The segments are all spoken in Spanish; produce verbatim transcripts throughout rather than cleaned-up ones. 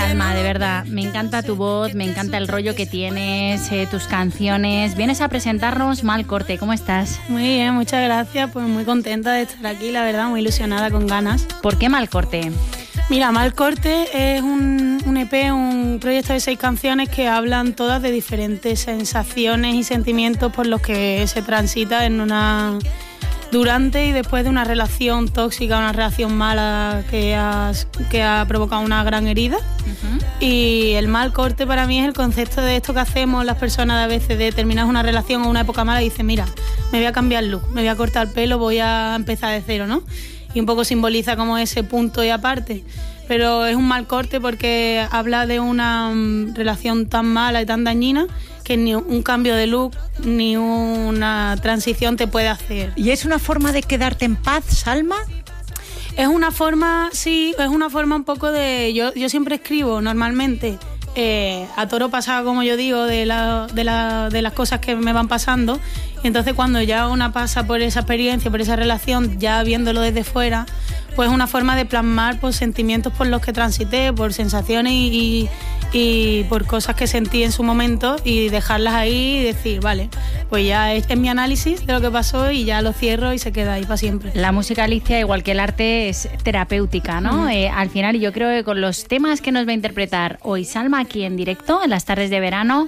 Salma, de verdad, me encanta tu voz, me encanta el rollo que tienes, eh, tus canciones. Vienes a presentarnos Mal Corte, ¿cómo estás? Muy bien, muchas gracias, pues muy contenta de estar aquí, la verdad, muy ilusionada, con ganas. ¿Por qué Mal Corte? Mira, Mal Corte es un, un E P, un proyecto de seis canciones que hablan todas de diferentes sensaciones y sentimientos por los que se transita en una... durante y después de una relación tóxica, una relación mala que, has, que ha provocado una gran herida. Uh-huh. Y el mal corte para mí es el concepto de esto que hacemos las personas a veces, de terminar una relación o una época mala y dicen, mira, me voy a cambiar el look, me voy a cortar el pelo, voy a empezar de cero, ¿no? Y un poco simboliza como ese punto y aparte. Pero es un mal corte porque habla de una um, relación tan mala y tan dañina que ni un cambio de look ni una transición te puede hacer. ¿Y es una forma de quedarte en paz, Salma? Es una forma, sí, es una forma un poco de... Yo, yo siempre escribo normalmente eh, a toro pasado, como yo digo, de, la, de, la, de las cosas que me van pasando. Y entonces cuando ya una pasa por esa experiencia, por esa relación, ya viéndolo desde fuera, pues es una forma de plasmar pues, sentimientos por los que transité, por sensaciones y, y, y por cosas que sentí en su momento y dejarlas ahí y decir, vale, pues ya es, es mi análisis de lo que pasó y ya lo cierro y se queda ahí para siempre. La música, Alicia, igual que el arte, es terapéutica, ¿no? Uh-huh. Eh, al final yo creo que con los temas que nos va a interpretar hoy Salma aquí en directo, en las tardes de verano,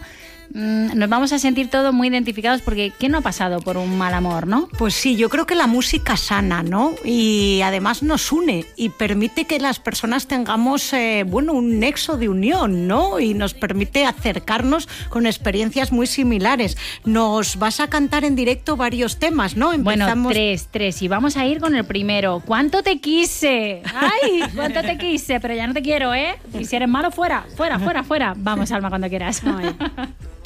nos vamos a sentir todos muy identificados porque ¿quién no ha pasado por un mal amor, no? Pues sí, yo creo que la música sana, ¿no? Y además nos une y permite que las personas tengamos, eh, bueno, un nexo de unión, ¿no? Y nos permite acercarnos con experiencias muy similares. Nos vas a cantar en directo varios temas, ¿no? Empezamos... Bueno, tres, tres. Y vamos a ir con el primero. ¿Cuánto te quise? ¡Ay! ¿Cuánto te quise? Pero ya no te quiero, ¿eh? Y si eres malo, fuera, fuera, fuera, fuera. Vamos, Alma, cuando quieras. Ay.